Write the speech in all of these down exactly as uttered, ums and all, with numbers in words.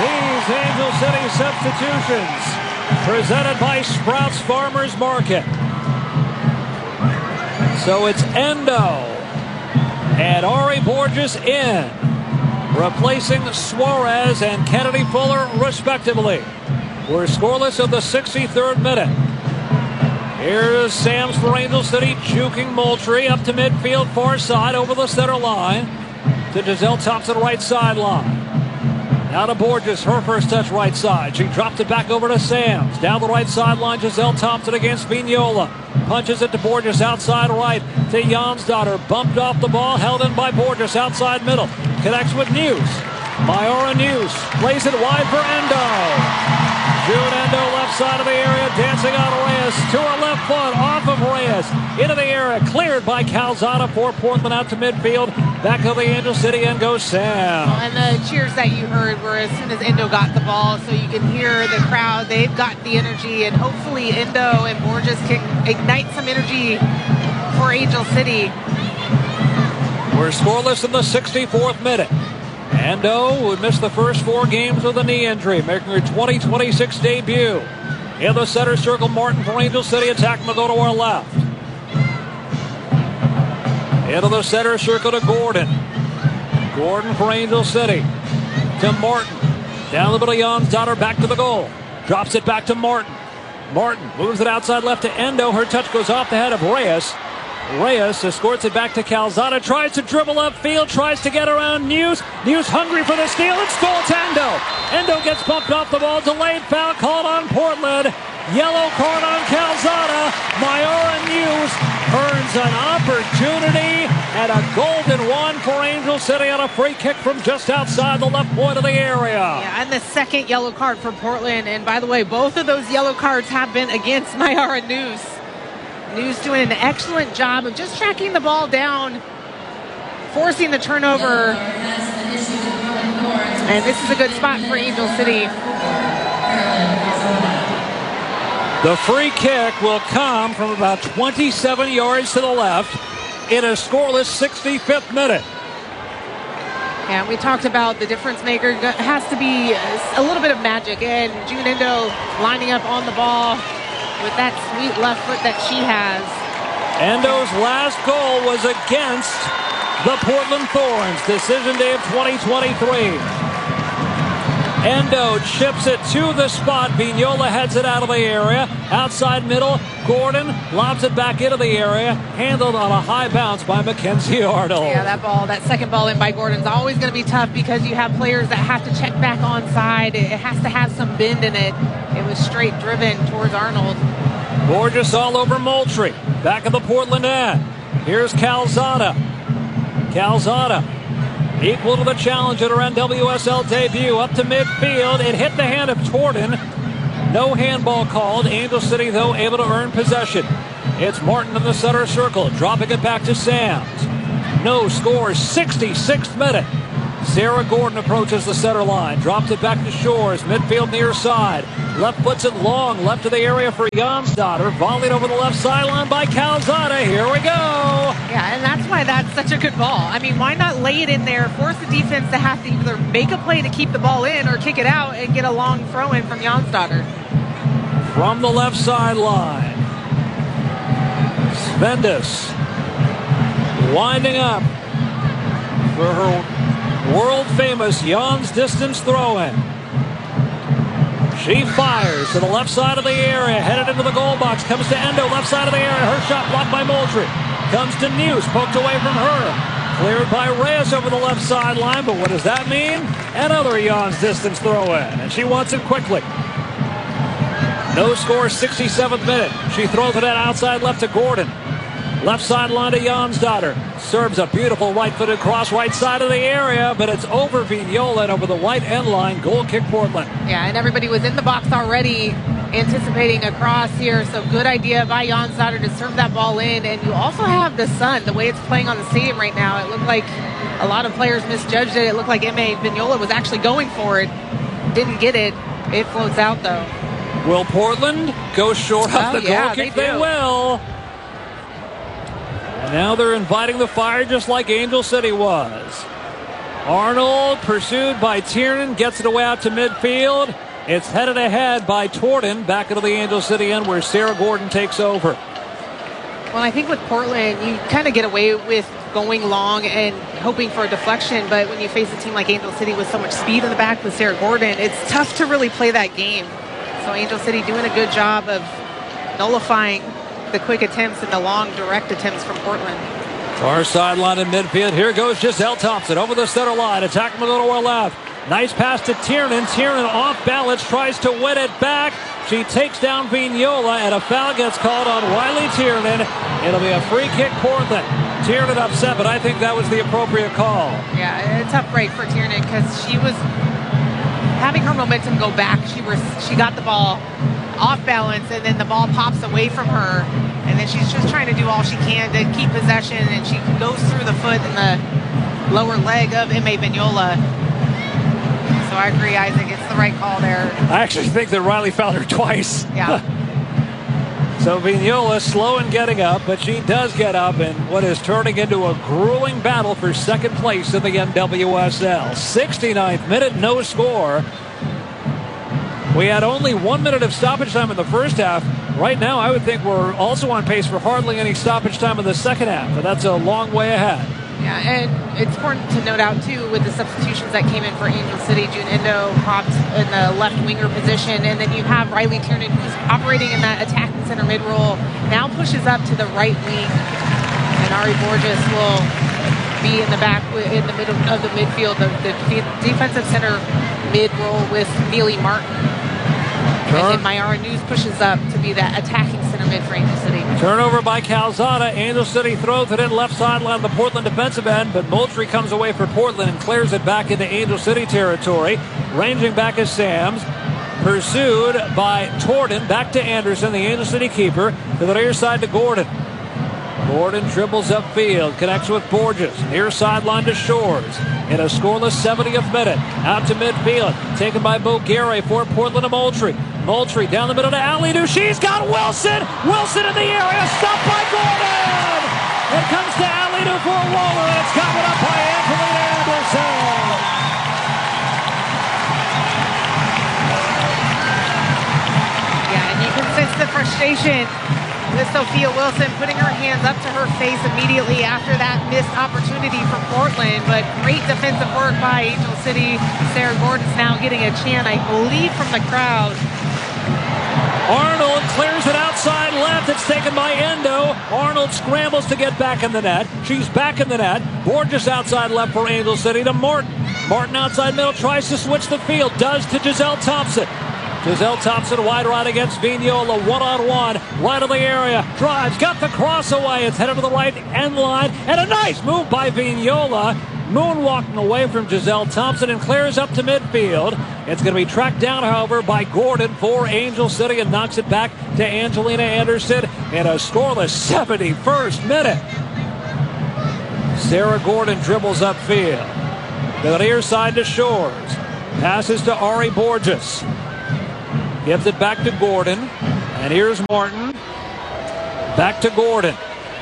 These Angel City substitutions presented by Sprouts Farmers Market. So it's Endo and Ari Borges in, replacing Suarez and Kennedy Fuller, respectively. We're scoreless of the sixty-third minute. Here's Sams for Angel City, juking Moultrie up to midfield, far side, over the center line to Giselle Thompson, right sideline. Now to Borges, her first touch right side. She dropped it back over to Sams. Down the right sideline, Giselle Thompson against Vignola. Punches it to Borges outside right to Jansdotter. Bumped off the ball, held in by Borges outside middle. Connects with News. Mayara News plays it wide for Endo. June Endo left side of the area, dancing on Reyes. To her left foot, off of Reyes. Into the area, cleared by Calzada for Portland out to midfield. Back to the Angel City and goes Sam. And the cheers that you heard were as soon as Endo got the ball, so you can hear the crowd. They've got the energy, and hopefully Endo and Borges can ignite some energy for Angel City. We're scoreless in the sixty-fourth minute. Endo would miss the first four games with a knee injury, making her twenty twenty-six debut. In the center circle, Martin for Angel City, attacking to go to our left. Into the center circle to Gordon. Gordon for Angel City. To Martin. Down the middle, Jansdotter back to the goal. Drops it back to Martin. Martin moves it outside left to Endo. Her touch goes off the head of Reyes. Reyes escorts it back to Calzada. Tries to dribble upfield. Tries to get around News. News hungry for the steal. It's goal to Endo. Endo gets bumped off the ball. Delayed foul called on Portland. Yellow card on Calzada. Mayara News earns an opportunity and a golden one for Angel City on a free kick from just outside the left point of the area. Yeah, and the second yellow card for Portland. And by the way, both of those yellow cards have been against Mayara News. News doing an excellent job of just tracking the ball down, forcing the turnover. And this is a good spot for Angel City. The free kick will come from about twenty-seven yards to the left in a scoreless sixty-fifth minute. Yeah, we talked about the difference maker. It has to be a little bit of magic. And June Endo lining up on the ball with that sweet left foot that she has. Endo's last goal was against the Portland Thorns. Decision day of twenty twenty-three. Endo chips it to the spot. Vignola heads it out of the area. Outside middle, Gordon lobs it back into the area. Handled on a high bounce by Mackenzie Arnold. Yeah, that ball, that second ball in by Gordon's always going to be tough because you have players that have to check back onside. It has to have some bend in it. It was straight driven towards Arnold. Borges all over Moultrie. Back of the Portland end. Here's Calzada. Calzada equal to the challenge at her N W S L debut. Up to midfield. It hit the hand of Torden. No handball called. Angel City, though, able to earn possession. It's Martin in the center circle. Dropping it back to Sams. No score. sixty-sixth minute. Sarah Gordon approaches the center line. Drops it back to Shores. Midfield near side. Left puts it long. Left to the area for Jansdotter. Volleyed over the left sideline by Calzada. Here we go. Yeah, and that's why that's such a good ball. I mean, why not lay it in there, force the defense to have to either make a play to keep the ball in or kick it out and get a long throw in from Jansdotter. From the left sideline. Svendis winding up for her world-famous Jan's distance throw-in. She fires to the left side of the area, headed into the goal box, comes to Endo, left side of the area, her shot blocked by Moultrie. Comes to News, poked away from her. Cleared by Reyes over the left sideline, but what does that mean? Another Jan's distance throw-in, and she wants it quickly. No score, sixty-seventh minute. She throws it out outside left to Gordon. Left sideline to Jansdotter. Serves a beautiful right-footed cross right side of the area, but it's over Vignola and over the right end line. Goal kick Portland. Yeah, and everybody was in the box already anticipating a cross here, so good idea by Jansdotter to serve that ball in. And you also have the sun, the way it's playing on the stadium right now. It looked like a lot of players misjudged it. It looked like M A Vignola was actually going for it. Didn't get it. It floats out, though. Will Portland go short of oh, the yeah, goal kick? They, they will. And now they're inviting the fire just like Angel City was. Arnold pursued by Tiernan, gets it away out to midfield. It's headed ahead by Torden back into the Angel City end where Sarah Gordon takes over. Well, I think with Portland, you kind of get away with going long and hoping for a deflection, but when you face a team like Angel City with so much speed in the back with Sarah Gordon, it's tough to really play that game. So Angel City doing a good job of nullifying the quick attempts and the long direct attempts from Portland. Far sideline in midfield. Here goes Giselle Thompson over the center line. Attack from the lower left. Nice pass to Tiernan. Tiernan off balance, tries to win it back. She takes down Vignola, and a foul gets called on Riley Tiernan. It'll be a free kick, Portland. Tiernan upset, but I think that was the appropriate call. Yeah, a tough break for Tiernan because she was having her momentum go back. She was she got the ball off balance, and then the ball pops away from her, and then she's just trying to do all she can to keep possession, and she goes through the foot and the lower leg of Ime Vignola. So I agree, Isaac. It's the right call there. I actually think that Riley fouled her twice. Yeah. So Vignola slow in getting up, but she does get up in what is turning into a grueling battle for second place in the N W S L. sixty-ninth minute, no score. We had only one minute of stoppage time in the first half. Right now, I would think we're also on pace for hardly any stoppage time in the second half, but that's a long way ahead. Yeah, and it's important to note out, too, with the substitutions that came in for Angel City. June Endo popped in the left winger position, and then you have Riley Tiernan, who's operating in that attacking center mid role, now pushes up to the right wing, and Ari Borges will be in the back, in the middle of the midfield, the, the defensive center mid role with Neely Martin. And then Mayara News pushes up to be that attacking center mid for Angel City. Turnover by Calzada. Angel City throws it in left sideline the Portland defensive end, but Moultrie comes away for Portland and clears it back into Angel City territory. Ranging back is Sams. Pursued by Torden. Back to Anderson, the Angel City keeper. To the near side to Gordon. Gordon dribbles upfield, connects with Borges. Near sideline to Shores. In a scoreless seventieth minute. Out to midfield. Taken by Boguere for Portland to Moultrie. Moultrie down the middle to Alidou. She's got Wilson. Wilson in the area. Stopped by Gordon. It comes to Alidou for a roller, and it's gotten up by Angelina Anderson. Yeah, and you can sense the frustration with Sophia Wilson putting her hands up to her face immediately after that missed opportunity for Portland. But great defensive work by Angel City. Sarah Gordon's now getting a chant, I believe, from the crowd. Arnold clears it outside left. It's taken by Endo. Arnold scrambles to get back in the net. She's back in the net. Borges outside left for Angel City to Martin. Martin outside middle tries to switch the field. Does to Giselle Thompson. Giselle Thompson wide right against Vignola, one-on-one, right of the area, drives, got the cross away, it's headed to the right end line, and a nice move by Vignola, moonwalking away from Giselle Thompson and clears up to midfield. It's going to be tracked down, however, by Gordon for Angel City and knocks it back to Angelina Anderson in a scoreless seventy-first minute. Sarah Gordon dribbles upfield. To the near side to Shores. Passes to Ari Borges. Gives it back to Gordon. And here's Martin. Back to Gordon.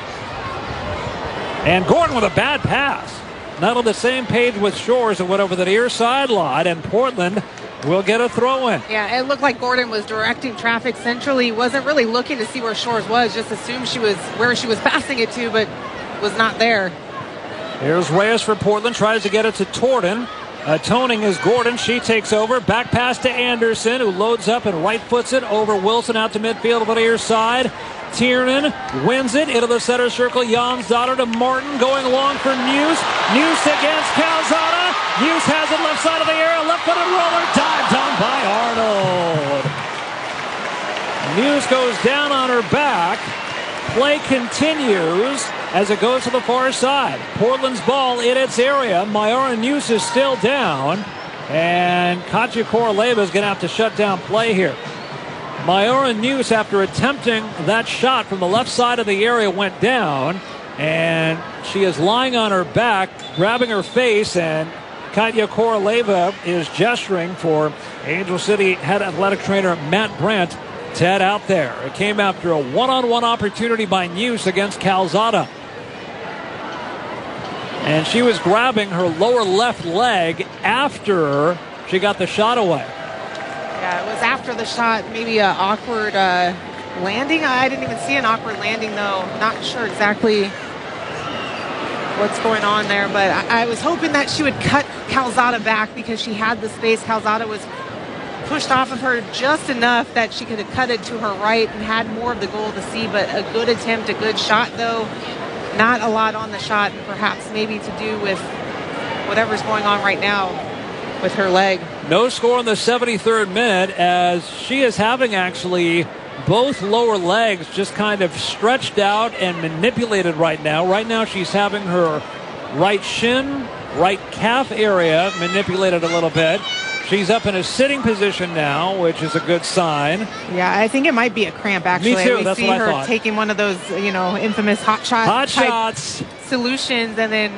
And Gordon with a bad pass. Not on the same page with Shores and went over the near sideline. And Portland will get a throw in. Yeah, it looked like Gordon was directing traffic centrally. Wasn't really looking to see where Shores was. Just assumed she was where she was passing it to, but was not there. Here's Reyes for Portland. Tries to get it to Torden. Atoning is Gordon. She takes over. Back pass to Anderson, who loads up and right foots it over Wilson out to midfield on the near side. Tiernan wins it into the center circle. Jan's daughter to Martin, going long for Muse. Muse against Calzada. Muse has it left side of the area. Left-footed roller. Dived on by Arnold. Muse goes down on her back. Play continues as it goes to the far side. Portland's ball in its area. Mayara News is still down. And Katja Koroleva is going to have to shut down play here. Mayara News, after attempting that shot from the left side of the area, went down. And she is lying on her back, grabbing her face. And Katja Koroleva is gesturing for Angel City head athletic trainer Matt Brandt to head out there. It came after a one-on-one opportunity by News against Calzada. And she was grabbing her lower left leg after she got the shot away. Yeah, it was after the shot, maybe an awkward uh, landing. I didn't even see an awkward landing, though. Not sure exactly what's going on there, but I, I was hoping that she would cut Calzada back because she had the space. Calzada was pushed off of her just enough that she could have cut it to her right and had more of the goal to see, but a good attempt, a good shot, though. Not a lot on the shot, and perhaps maybe to do with whatever's going on right now with her leg. No score in the seventy-third minute, as she is having actually both lower legs just kind of stretched out and manipulated right now. Right now she's having her right shin, right calf area manipulated a little bit. She's up in a sitting position now, which is a good sign. Yeah, I think it might be a cramp, actually. Me too, we that's see what I her thought. taking one of those, you know, infamous hot shot Hot type shots. solutions, and then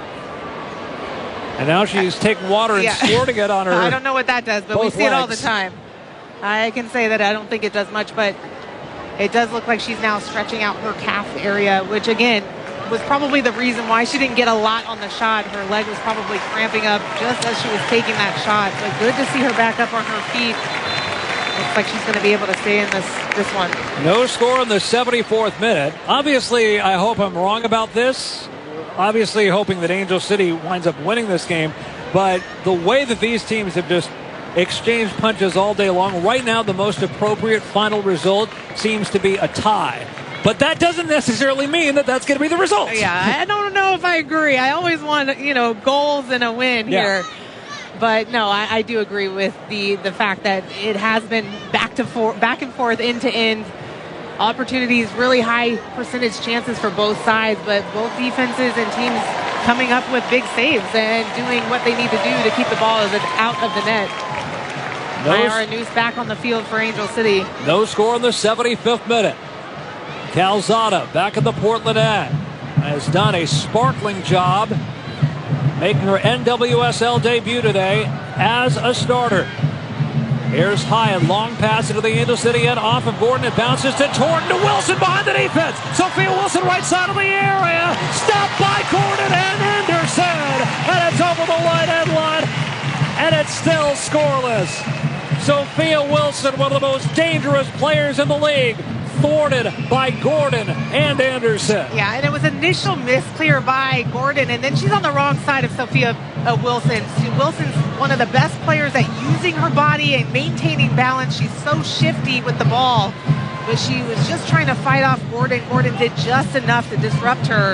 And now she's taking water and Yeah. squirting it on her. I don't know what that does, but we both see it all the legs. time. I can say that I don't think it does much, but it does look like she's now stretching out her calf area, which again was probably the reason why she didn't get a lot on the shot. Her leg was probably cramping up just as she was taking that shot. But good to see her back up on her feet. Looks like she's going to be able to stay in this this one. No score in the seventy-fourth minute. Obviously, I hope I'm wrong about this. Obviously, hoping that Angel City winds up winning this game. But the way that these teams have just exchanged punches all day long, right now the most appropriate final result seems to be a tie. But that doesn't necessarily mean that that's going to be the result. Yeah, I don't know if I agree. I always want, you know, goals and a win Yeah. here. But no, I, I do agree with the the fact that it has been back to for, back and forth, end to end. Opportunities, really high percentage chances for both sides, but both defenses and teams coming up with big saves and doing what they need to do to keep the ball out of the net. No, Mayara Noose back on the field for Angel City. no score in the seventy-fifth minute. Calzada back at the Portland end has done a sparkling job making her N W S L debut today as a starter. Here's high and long pass into the Angel City end off of Gordon. It bounces to Torton to Wilson behind the defense. Sophia Wilson right side of the area. Stopped by Gordon and Henderson. And it's over the right end line. And it's still scoreless. Sophia Wilson, one of the most dangerous players in the league, thwarted by Gordon and Anderson. Yeah, and it was initial miss clear by Gordon, and then she's on the wrong side of Sophia uh, Wilson. She, Wilson's one of the best players at using her body and maintaining balance. She's so shifty with the ball, but she was just trying to fight off Gordon. Gordon did just enough to disrupt her.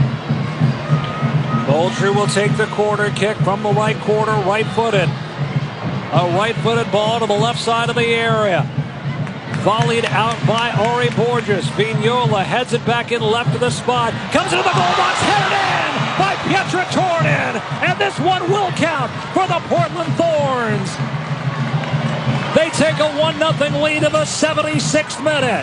Moultrie will take the corner kick from the right corner, right-footed. A right-footed ball to the left side of the area. Volleyed out by Ari Borges. Vignola heads it back in left of the spot. Comes into the goal box, headed in by Pietra Tornin. And this one will count for the Portland Thorns. They take a one nothing lead in the seventy-sixth minute.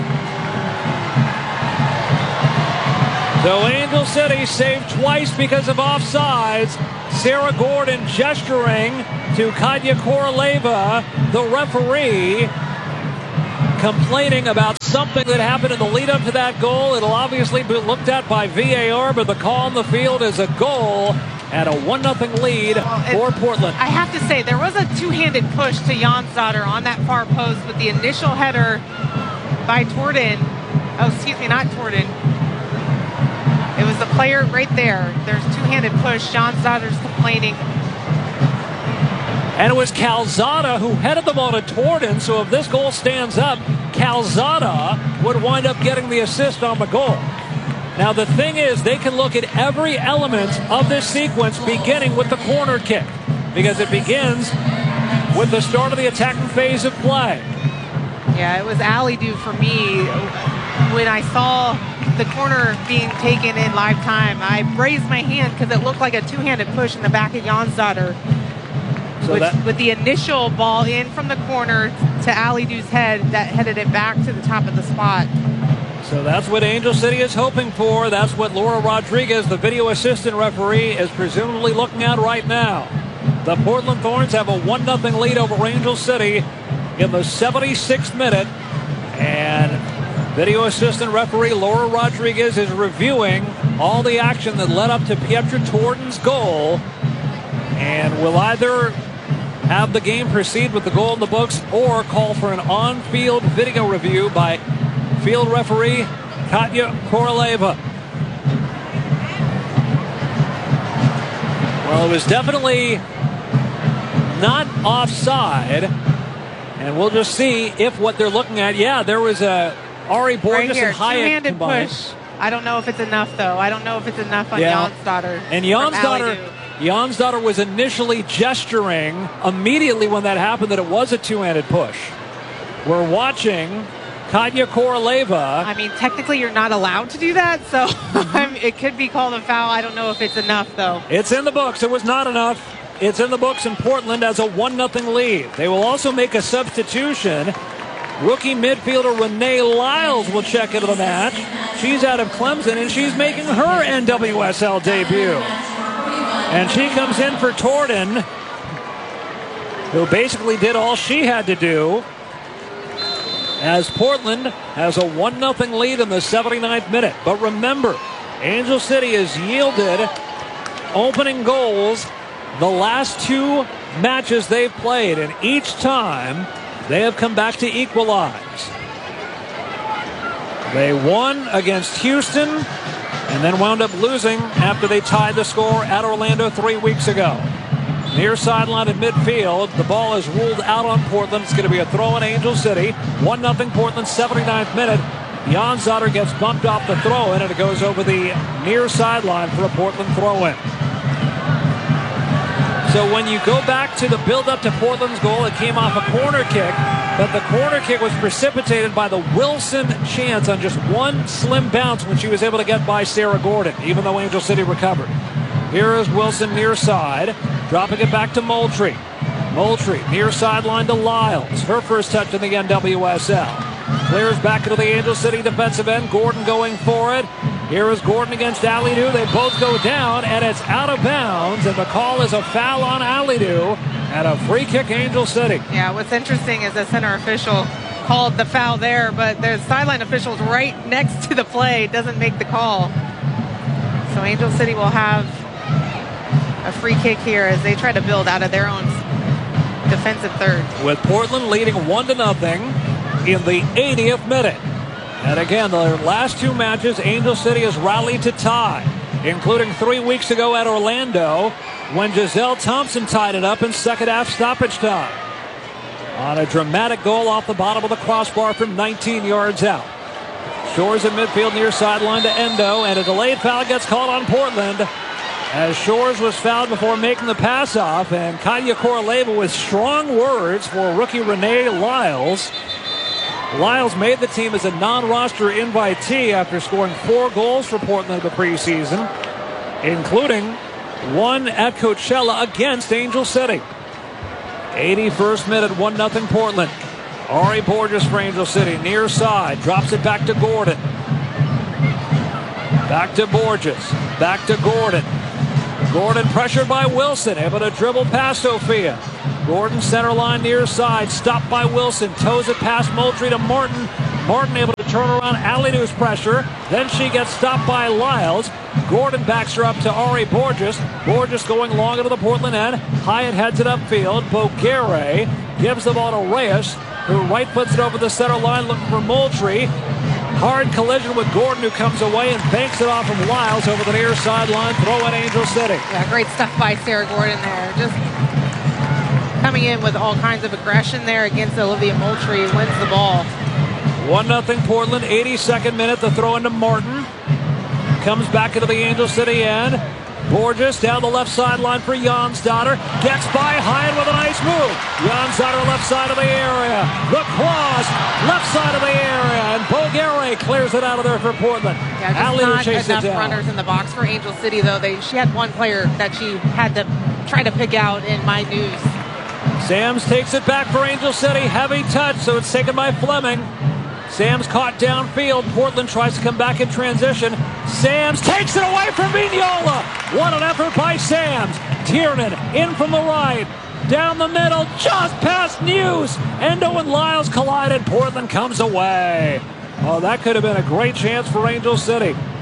So Angel City saved twice because of offsides. Sarah Gordon gesturing to Katya Koroleva, the referee, complaining about something that happened in the lead up to that goal. It'll obviously be looked at by V A R, but the call on the field is a goal and a one nothing lead well, for Portland. I have to say, there was a two-handed push to Jonsdottir on that far post with the initial header by Torton. Oh, excuse me, not Torton. It was the player right there. There's two-handed push. Jonsdottir's complaining. And it was Calzada who headed the ball to Torton, so if this goal stands up, Calzada would wind up getting the assist on the goal. Now the thing is, they can look at every element of this sequence beginning with the corner kick, because it begins with the start of the attacking phase of play. Yeah, it was alley-do for me. When I saw the corner being taken in live time, I raised my hand because it looked like a two-handed push in the back of Jonsdottir. So Which, that, with the initial ball in from the corner to Ali Du's head, that headed it back to the top of the spot. so that's what Angel City is hoping for. That's what Laura Rodriguez, the video assistant referee, is presumably looking at right now. The Portland Thorns have a one nothing lead over Angel City in the seventy-sixth minute. And video assistant referee Laura Rodriguez is reviewing all the action that led up to Pietra Torden's goal, and will either have the game proceed with the goal in the books or call for an on-field video review by field referee Katya Koroleva. Well, it was definitely not offside, and we'll just see if what they're looking at, yeah, there was a Ari Borges right here, and Hyatt two-handed combined. push. I don't know if it's enough, though. I don't know if it's enough on Yeah. Jonsdottir. And Jonsdottir, Jonsdottir was initially gesturing immediately when that happened that it was a two-handed push. We're watching Katya Koroleva. I mean, technically you're not allowed to do that, so I mean, it could be called a foul. I don't know if it's enough, though. It's in the books. It was not enough. It's in the books, and Portland has a one nothing lead. They will also make a substitution. Rookie midfielder Renee Lyles will check into the match. She's out of Clemson, and she's making her N W S L debut. And she comes in for Torden, who basically did all she had to do, as Portland has a one nothing lead in the seventy-ninth minute. But remember, Angel City has yielded opening goals the last two matches they've played, and each time they have come back to equalize. They won against Houston and then wound up losing after they tied the score at Orlando three weeks ago. Near sideline at midfield, the ball is ruled out on Portland. It's going to be a throw in Angel City. one nothing Portland, seventy-ninth minute. Jonsdottir gets bumped off the throw-in, and it goes over the near sideline for a Portland throw-in. So when you go back to the build-up to Portland's goal, it came off a corner kick, but the corner kick was precipitated by the Wilson chance on just one slim bounce when she was able to get by Sarah Gordon, even though Angel City recovered. Here is Wilson near side, dropping it back to Moultrie. Moultrie near sideline to Lyles. Her first touch in the N W S L. Clears back into the Angel City defensive end. Gordon going for it. Here is Gordon against Alidou. They both go down, and it's out of bounds, and the call is a foul on Alidou and a free kick, Angel City. Yeah, what's interesting is the center official called the foul there, but the sideline official's right next to the play, doesn't make the call. So Angel City will have a free kick here as they try to build out of their own defensive third. With Portland leading one to nothing in the eightieth minute. And again, the last two matches, Angel City has rallied to tie, including three weeks ago at Orlando when Giselle Thompson tied it up in second half stoppage time on a dramatic goal off the bottom of the crossbar from nineteen yards out. Shores in midfield near sideline to Endo, and a delayed foul gets called on Portland as Shores was fouled before making the pass off, and Katya Koroleva with strong words for rookie Renee Lyles. Lyles made the team as a non-roster invitee after scoring four goals for Portland in the preseason, including one at Coachella against Angel City. eighty-first minute, one nothing Portland. Ari Borges for Angel City, near side, drops it back to Gordon. Back to Borges, back to Gordon. Gordon pressured by Wilson, able to dribble past Sophia. Gordon center line near side, stopped by Wilson, toes it past Moultrie to Martin. Martin able to turn around Alidou's pressure. Then she gets stopped by Lyles. Gordon backs her up to Ari Borges. Borges going long into the Portland end. Hyatt heads it upfield. Boguere gives the ball to Reyes, who right foots it over the center line looking for Moultrie. Hard collision with Gordon, who comes away and banks it off from Lyles over the near sideline. Throw in Angel City. Yeah, great stuff by Sarah Gordon there. Just coming in with all kinds of aggression there against Olivia Moultrie. Wins the ball. one nothing Portland, eighty-second minute. The throw into Martin. Comes back into the Angel City end. Borges down the left sideline for Jonsdottir. Gets by Hyatt with a nice move. Jonsdottir left side of the area. The cross, left side of the area. And Boguere clears it out of there for Portland. Yeah, just Alidou not chases enough it down. runners in the box for Angel City, though. They She had one player that she had to try to pick out in my news. Sams takes it back for Angel City. Heavy touch, so it's taken by Fleming. Sams caught downfield. Portland tries to come back in transition. Sams takes it away from Vignola. What an effort by Sams. Tiernan in from the right. Down the middle, just past News. Endo and Lyles collided. Portland comes away. Oh, that could have been a great chance for Angel City.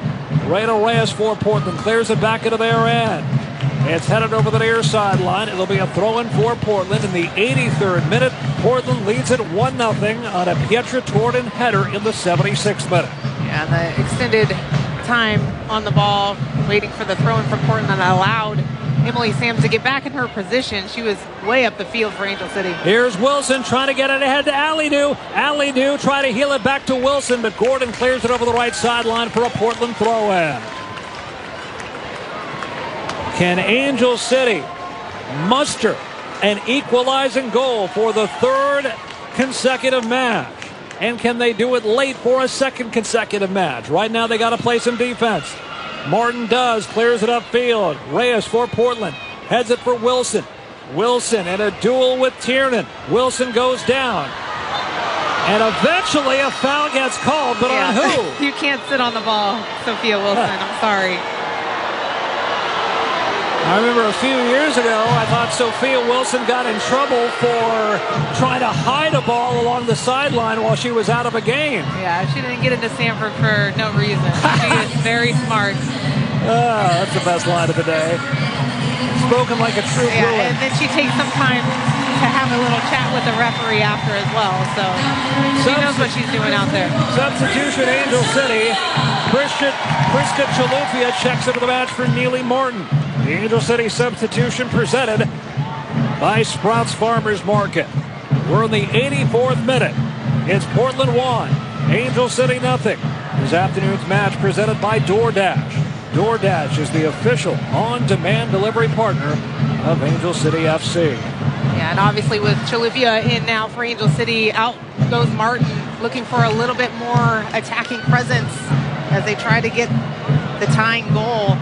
Reyna Reyes for Portland clears it back into their end. It's headed over the near sideline. It'll be a throw-in for Portland in the eighty-third minute. Portland leads it one nothing on a Pietra Torden header in the seventy-sixth minute. Yeah, the extended time on the ball, waiting for the throw-in from Portland, allowed Emily Sams to get back in her position. She was way up the field for Angel City. Here's Wilson trying to get it ahead to Alidou. Alidou try to heel it back to Wilson, but Gordon clears it over the right sideline for a Portland throw-in. Can Angel City muster an equalizing goal for the third consecutive match? And can they do it late for a second consecutive match? Right now they got to play some defense. Martin does, clears it upfield. Reyes for Portland, heads it for Wilson. Wilson in a duel with Tiernan. Wilson goes down. And eventually a foul gets called, but yeah. On who? You can't sit on the ball, Sophia Wilson. I'm sorry. I remember a few years ago, I thought Sophia Wilson got in trouble for trying to hide a ball along the sideline while she was out of a game. Yeah, she didn't get into Sanford for no reason. She is very smart. Oh, that's the best line of the day. Spoken like a true Yeah, Bruin. and then she takes some time to have a little chat with the referee after as well. So she Subst- knows what she's doing out there. Substitution, Angel City. Priska, Priska Chalufia checks into the match for Neely Martin. The Angel City substitution presented by Sprouts Farmers Market. We're in the eighty-fourth minute. It's Portland one, Angel City nothing. This afternoon's match presented by DoorDash. DoorDash is the official on-demand delivery partner of Angel City F C. Yeah, and obviously with Chalufia in now for Angel City, out goes Martin looking for a little bit more attacking presence as they try to get the tying goal.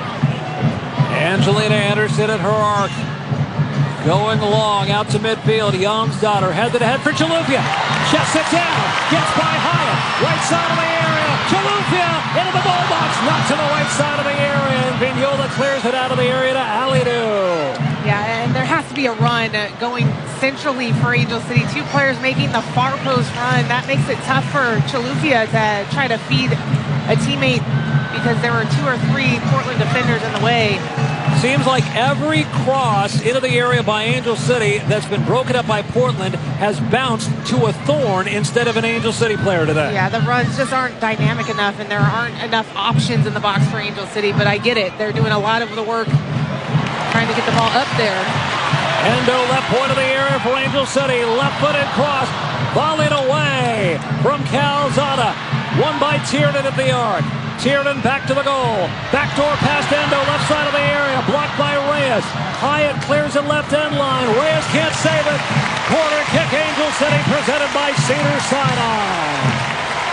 Angelina Anderson at her arc. Going long out to midfield. Jonsdottir head to head for Chalufia. Chests it down. Gets by Hyatt. Right side of the area. Chalufia into the goal box. Not to the right side of the area. And Vignola clears it out of the area to Alidou. Yeah, and there has to be a run going centrally for Angel City. Two players making the far post run. That makes it tough for Chalufia to try to feed a teammate because there were two or three Portland defenders in the way. Seems like every cross into the area by Angel City that's been broken up by Portland has bounced to a Thorn instead of an Angel City player today. Yeah, the runs just aren't dynamic enough, and there aren't enough options in the box for Angel City, but I get it. They're doing a lot of the work trying to get the ball up there. Endo left point of the area for Angel City. Left-footed cross. Volleyed away from Calzada. Won by Tiernan at the arc. Tiernan back to the goal. Backdoor past Endo, left side of the area. Blocked by Reyes. Hyatt clears the left end line. Reyes can't save it. Corner kick, Angel City, presented by Cedars-Sinai.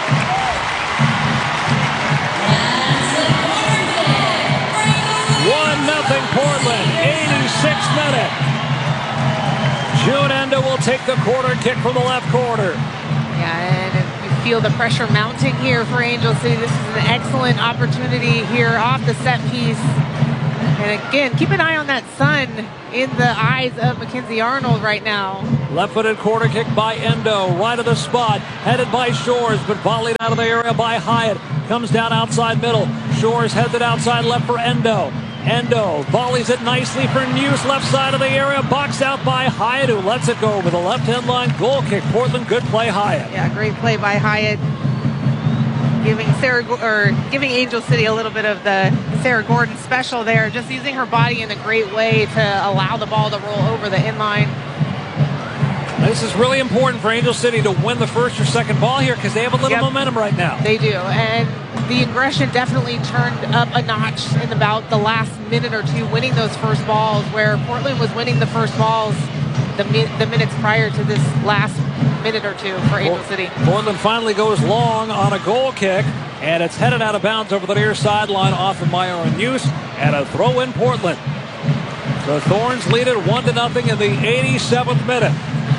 one nothing Portland, eighty-sixth minute. June Endo will take the corner kick from the left corner. Yeah, and you feel the pressure mounting here for Angel City. This is an excellent opportunity here off the set piece. And again, keep an eye on that sun in the eyes of Mackenzie Arnold right now. Left-footed corner kick by Endo, right of the spot, headed by Shores, but volleyed out of the area by Hyatt. Comes down outside middle. Shores heads it outside left for Endo. Endo volleys it nicely for News, left side of the area, boxed out by Hyatt, who lets it go over the left-hand line. Goal kick, Portland, good play, Hyatt. Yeah, great play by Hyatt. Giving Sarah, or giving Angel City a little bit of the Sarah Gordon special there, just using her body in a great way to allow the ball to roll over the inline. This is really important for Angel City to win the first or second ball here because they have a little yep. momentum right now. They do, and the aggression definitely turned up a notch in about the last minute or two, winning those first balls, where Portland was winning the first balls the, mi- the minutes prior to this last minute or two for Angel City. Portland finally goes long on a goal kick, and it's headed out of bounds over the near sideline off of Myron Hughes, and a throw in Portland. The Thorns lead it one to nothing in the eighty-seventh minute.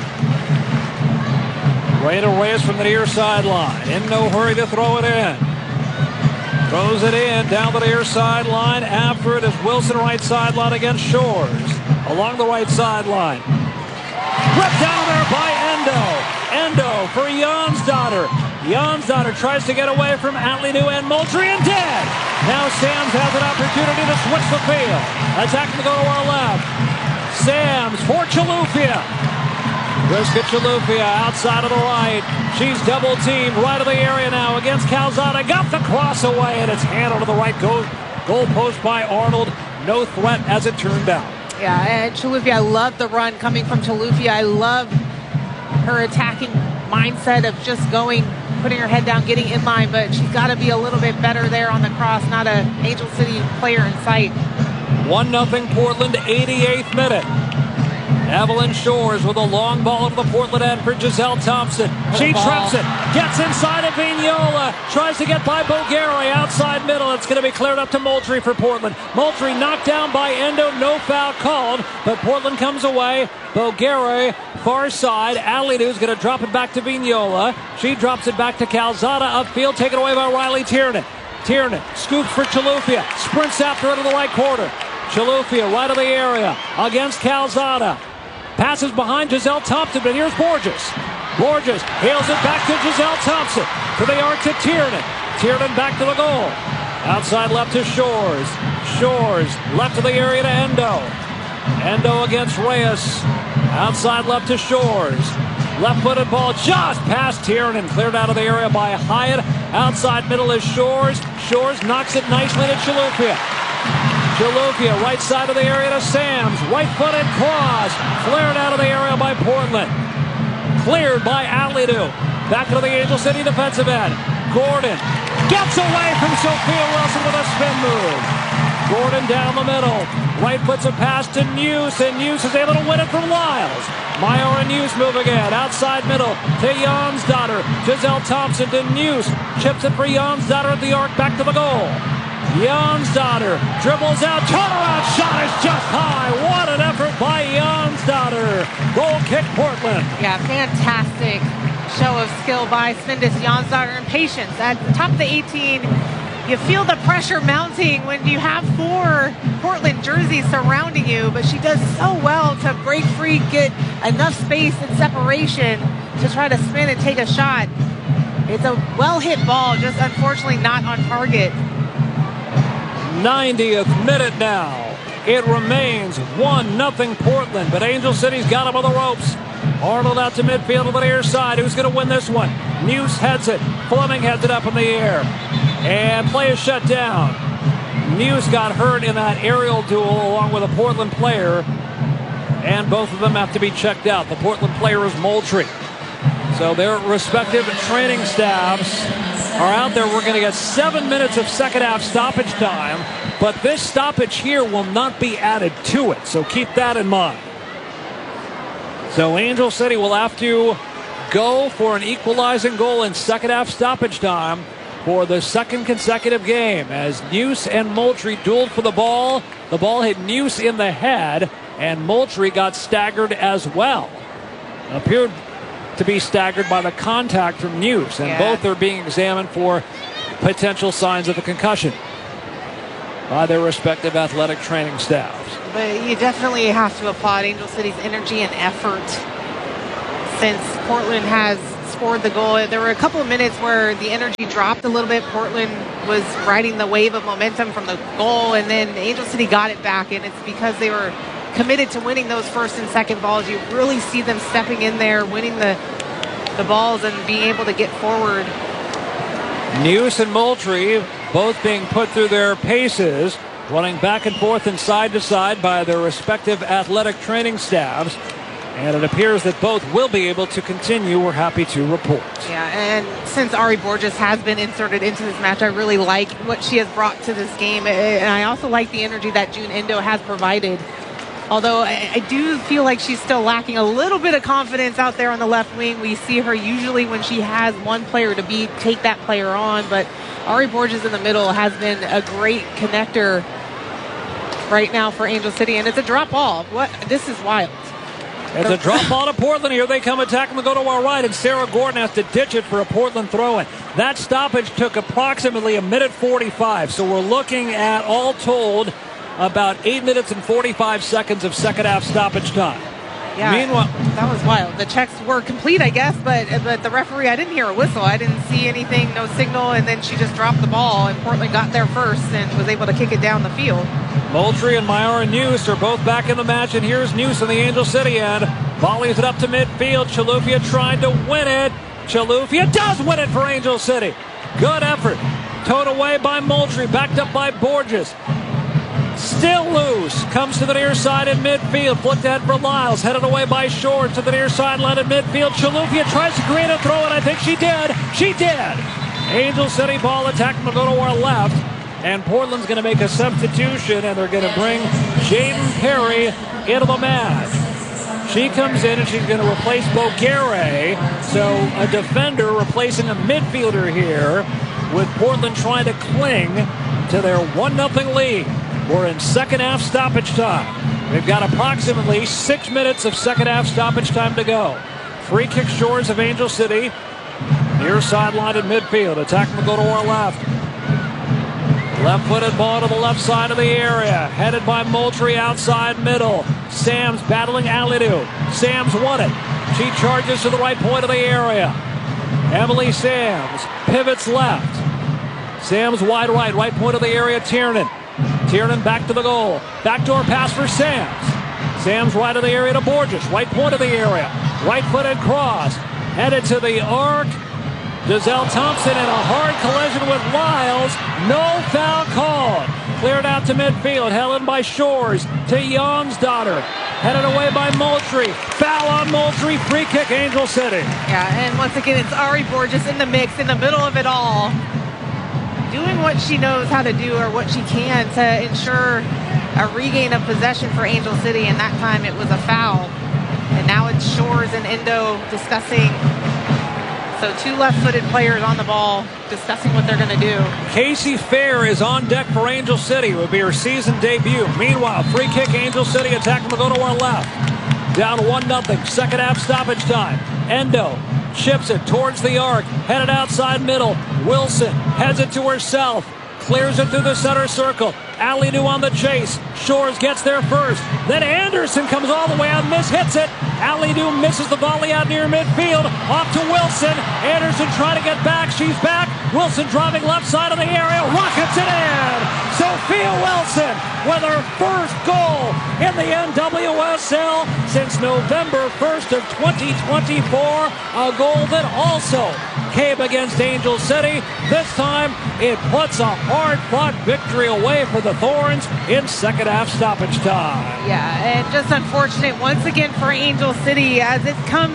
Reyna Reyes from the near sideline. In no hurry to throw it in. Throws it in down the near sideline. After it is Wilson, right sideline against Shores. Along the right sideline. Ripped down there by Endo. Endo for Jonsdottir. Jonsdottir tries to get away from Alidou and Moultrie and dead. Now Sams has an opportunity to switch the field. Attacking to go to our left. Sams for Chilufya. Brisket Chilufya outside of the right. She's double teamed right of the area now against Calzada. Got the cross away, and it's handled to the right goal, goal post by Arnold. No threat as it turned out. Yeah, and Chilufya, I love the run coming from Chilufya. I love her attacking mindset of just going, putting her head down, getting in line, but she's got to be a little bit better there on the cross. Not an Angel City player in sight. one nothing Portland, eighty-eighth minute. Evelyn Shores with a long ball into the Portland end for Giselle Thompson. She traps it, gets inside of Vignola, tries to get by Bulgari outside middle. It's going to be cleared up to Moultrie for Portland. Moultrie knocked down by Endo, no foul called, but Portland comes away. Bulgari far side. Alidou's going to drop it back to Vignola. She drops it back to Calzada upfield, taken away by Riley Tiernan. Tiernan scoops for Chilufya, sprints after it in the right quarter. Chilufya right of the area against Calzada. Passes behind Giselle Thompson, but here's Borges. Borges hails it back to Giselle Thompson. To the arc to Tiernan. Tiernan back to the goal. Outside left to Shores. Shores left to the area to Endo. Endo against Reyes. Outside left to Shores. Left-footed ball just past Tiernan. Cleared out of the area by Hyatt. Outside middle is Shores. Shores knocks it nicely to Chilufya. Chilufya, right side of the area to Sams. Right-footed cross. Flared out of the area by Portland. Cleared by Alidou. Back to the Angel City defensive end. Gordon gets away from Sophia Wilson with a spin move. Gordon down the middle. Right puts a pass to Neuse, and Neuse is able to win it from Lyles. Myra Neuse move again. Outside middle to Jonsdottir. Giselle Thompson to Neuse. Chips it for Jonsdottir at the arc. Back to the goal. Jonsdottir dribbles out, turnaround shot is just high. What an effort by Jonsdottir. Goal kick Portland. Yeah, fantastic show of skill by Svindis Jonsdottir and patience. At the top of the eighteen, you feel the pressure mounting when you have four Portland jerseys surrounding you, but she does so well to break free, get enough space and separation to try to spin and take a shot. It's a well-hit ball, just unfortunately not on target. ninetieth minute now. It remains one nothing Portland, but Angel City's got him on the ropes. Arnold out to midfield to the near side. Who's going to win this one? Neuse heads it. Fleming heads it up in the air. And play is shut down. Neuse got hurt in that aerial duel along with a Portland player. And both of them have to be checked out. The Portland player is Moultrie. So their respective training staffs are out there. We're going to get seven minutes of second half stoppage time, but this stoppage here will not be added to it, so keep that in mind. So Angel City will have to go for an equalizing goal in second half stoppage time for the second consecutive game as Neuse and Moultrie dueled for the ball. The ball hit Neuse in the head, and Moultrie got staggered as well. Appeared to be staggered by the contact from Neuse, and yeah. both are being examined for potential signs of a concussion by their respective athletic training staffs. But you definitely have to applaud Angel City's energy and effort since Portland has scored the goal. There were a couple of minutes where the energy dropped a little bit. Portland was riding the wave of momentum from the goal, and then Angel City got it back, and it's because they were committed to winning those first and second balls. You really see them stepping in there, winning the the balls and being able to get forward. Neuse and Moultrie both being put through their paces, running back and forth and side to side by their respective athletic training staffs. And it appears that both will be able to continue, we're happy to report. Yeah, and since Ari Borges has been inserted into this match, I really like what she has brought to this game. And I also like the energy that June Endo has provided. Although I, I do feel like she's still lacking a little bit of confidence out there on the left wing. We see her usually when she has one player to beat, take that player on. But Ari Borges in the middle has been a great connector right now for Angel City. And it's a drop ball. What? This is wild. It's a drop ball to Portland. Here they come attacking the go to our right, and Sarah Gordon has to ditch it for a Portland throw-in. That stoppage took approximately a minute forty-five. So we're looking at, all told, about eight minutes and forty-five seconds of second half stoppage time. Yeah, Meanwhile, that was wild. The checks were complete, I guess, but but the referee, I didn't hear a whistle. I didn't see anything, no signal, and then she just dropped the ball, and Portland got there first and was able to kick it down the field. Moultrie and Myra Neuse are both back in the match, and here's Neuse on the Angel City end. Volleys it up to midfield. Chilufya trying to win it. Chilufya does win it for Angel City. Good effort. Towed away by Moultrie, backed up by Borges. Still loose. Comes to the near side in midfield. Flicked ahead for Lyles. Headed away by Shore to the near sideline in midfield. Chilufya tries to create a throw, and I think she did. She did. Angel City ball attack will go to our left. And Portland's going to make a substitution, and they're going to bring Jaden Perry into the match. She comes in, and she's going to replace Boguere. So a defender replacing a midfielder here, with Portland trying to cling to their one nothing lead. We're in second half stoppage time. We've got approximately six minutes of second half stoppage time to go. Free kick Shores of Angel City. Near sideline in midfield. Attack will go to our left. Left-footed ball to the left side of the area. Headed by Moultrie outside middle. Sams battling Alidou. Sams won it. She charges to the right point of the area. Emily Sams pivots left. Sams wide right. Right point of the area. Tiernan. Tiernan back to the goal. Backdoor pass for Sams. Sams right of the area to Borges. Right point of the area. Right-footed cross. Headed to the arc. Giselle Thompson in a hard collision with Lyles. No foul called. Cleared out to midfield. Held in by Shores to Jonsdottir. Headed away by Moultrie. Foul on Moultrie. Free kick Angel City. Yeah, and once again, it's Ari Borges in the mix, in the middle of it all, doing what she knows how to do, or what she can, to ensure a regain of possession for Angel City. And that time it was a foul. And now it's Shores and Endo discussing. So two left-footed players on the ball discussing what they're going to do. Casey Fair is on deck for Angel City. It will be her season debut. Meanwhile, free kick Angel City. Attack will go to our left. Down one nothing. Second half stoppage time. Endo chips it towards the arc. Headed outside middle. Wilson heads it to herself. Clears it through the center circle. Alidou on the chase. Shores gets there first. Then Anderson comes all the way out. Miss hits it. Alidou misses the volley out near midfield. Off to Wilson. Anderson trying to get back. She's back. Wilson driving left side of the area. Rockets it in. Sophia Wilson with her first goal in the N W S L since November first of twenty twenty-four. A goal that also came against Angel City. This time it puts a hard-fought victory away for the Thorns in second half stoppage time. Yeah, and just unfortunate once again for Angel City as it comes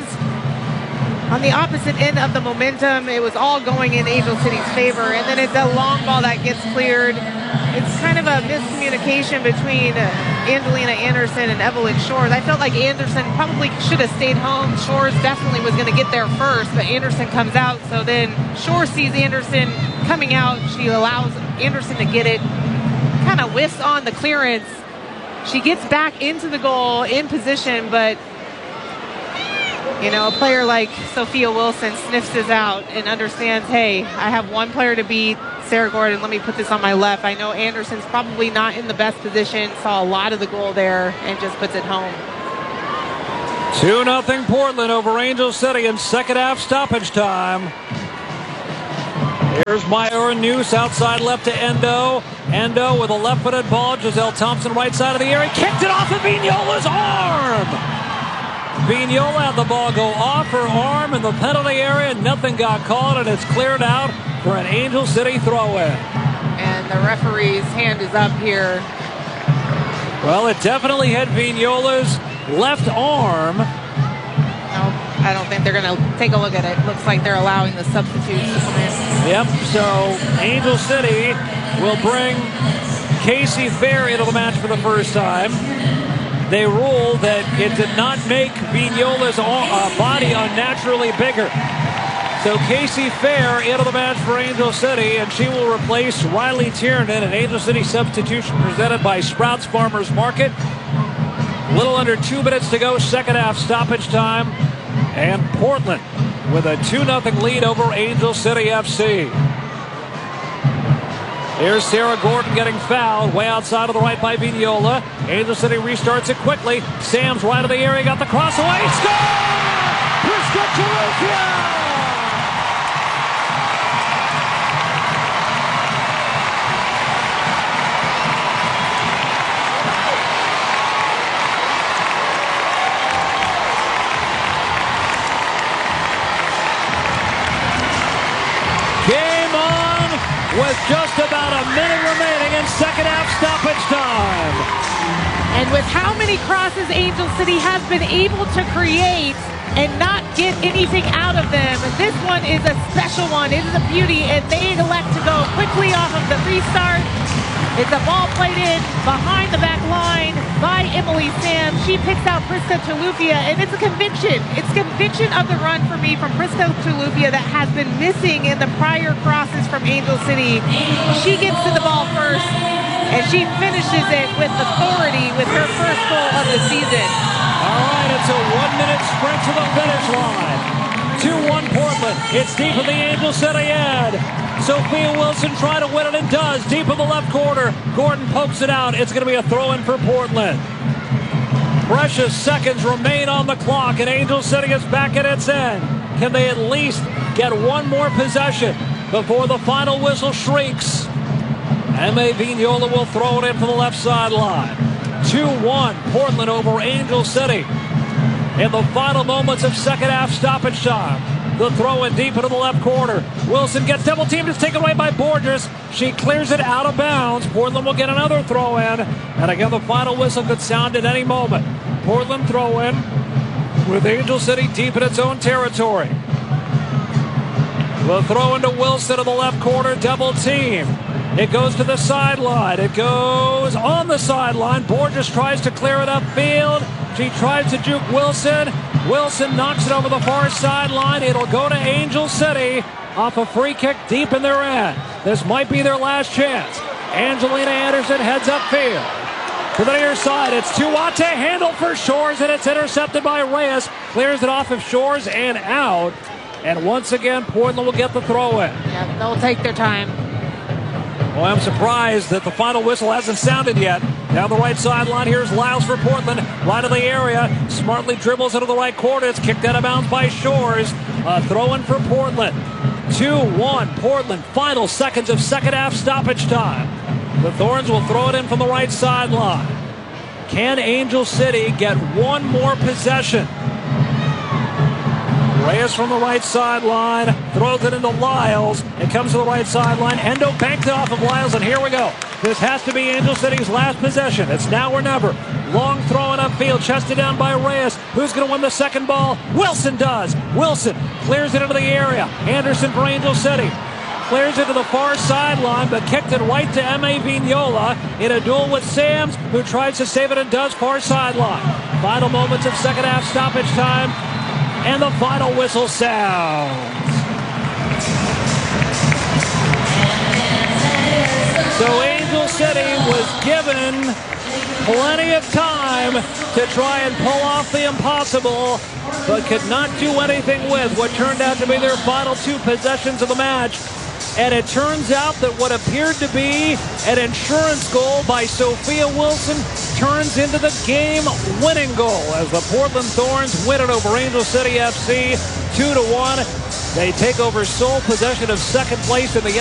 on the opposite end of the momentum. It was all going in Angel City's favor, and then it's a long ball that gets cleared. It's kind of a miscommunication between Angelina Anderson and Evelyn Shores. I felt like Anderson probably should have stayed home. Shores definitely was going to get there first, but Anderson comes out. So then Shores sees Anderson coming out. She allows Anderson to get it. Kind of whiffs on the clearance. She gets back into the goal in position, but you know, a player like Sophia Wilson sniffs this out and understands, hey, I have one player to beat, Sarah Gordon. Let me put this on my left. I know Anderson's probably not in the best position. Saw a lot of the goal there and just puts it home. two nothing Portland over Angel City in second half stoppage time. Here's Myra Neuse outside left to Endo. Endo with a left-footed ball. Giselle Thompson right side of the area. Kicked it off of Vignola's arm. Vignola had the ball go off her arm in the penalty area. Nothing got called, and it's cleared out for an Angel City throw-in. And the referee's hand is up here. Well, it definitely hit Vignola's left arm. No, I don't think they're going to take a look at it. Looks like they're allowing the substitutes to come in. Yep, so Angel City will bring Casey Fair into the match for the first time. They ruled that it did not make Vignola's uh, body unnaturally bigger. So Casey Fair into the match for Angel City, and she will replace Riley Tiernan. An Angel City substitution presented by Sprouts Farmers Market. A little under two minutes to go, second half stoppage time. And Portland with a two nothing lead over Angel City F C. Here's Sarah Gordon getting fouled way outside of the right by Vignola. Angel City restarts it quickly. Sam's right of the area, got the cross away. Score! Prisca Chilufya! Game on with just about a minute remaining in second half stoppage time. And with how many crosses Angel City has been able to create and not get anything out of them, this one is a special one. It is a beauty, and they elect to go quickly off of the restart. It's a ball played in behind the back line by Emily Sam. She picks out Prisca Chilufya, and it's a conviction. It's conviction of the run for me from Prisca Chilufya that has been missing in the prior crosses from Angel City. She gets to the ball first, and she finishes it with authority with her first goal of the season. All right, it's a one-minute sprint to the finish line. two one Portland. It's deep in the Angel City end. Sophia Wilson trying to win it and does. Deep in the left corner. Gordon pokes it out. It's going to be a throw-in for Portland. Precious seconds remain on the clock, and Angel City is back at its end. Can they at least get one more possession before the final whistle shrieks? M A Vignola will throw it in from the left sideline. two one Portland over Angel City. In the final moments of second half stoppage time. The throw in deep into the left corner. Wilson gets double teamed. It's taken away by Borges. She clears it out of bounds. Portland will get another throw in. And again, the final whistle could sound at any moment. Portland throw in with Angel City deep in its own territory. The throw into Wilson in the left corner. Double team. It goes to the sideline. It goes on the sideline. Borges tries to clear it upfield. She tries to juke Wilson. Wilson knocks it over the far sideline. It'll go to Angel City off a free kick deep in their end. This might be their last chance. Angelina Anderson heads upfield. To the near side, it's Tuate, handle for Shores, and it's intercepted by Reyes. Clears it off of Shores and out. And once again, Portland will get the throw in. Yeah, they'll take their time. Well, I'm surprised that the final whistle hasn't sounded yet. Down the right sideline, here's Lyles for Portland. Right of the area, smartly dribbles into the right corner. It's kicked out of bounds by Shores. A throw in for Portland. two one Portland, final seconds of second half stoppage time. The Thorns will throw it in from the right sideline. Can Angel City get one more possession? Reyes from the right sideline, throws it into Lyles. It comes to the right sideline. Endo banked it off of Lyles, and here we go. This has to be Angel City's last possession. It's now or never. Long throw in upfield, chested down by Reyes. Who's going to win the second ball? Wilson does. Wilson clears it into the area. Anderson for Angel City. Clears it to the far sideline, but kicked it right to M A Vignola in a duel with Sams, who tries to save it and does far sideline. Final moments of second half stoppage time. And the final whistle sounds. So Angel City was given plenty of time to try and pull off the impossible, but could not do anything with what turned out to be their final two possessions of the match. And it turns out that what appeared to be an insurance goal by Sophia Wilson turns into the game-winning goal as the Portland Thorns win it over Angel City F C two to one. They take over sole possession of second place in the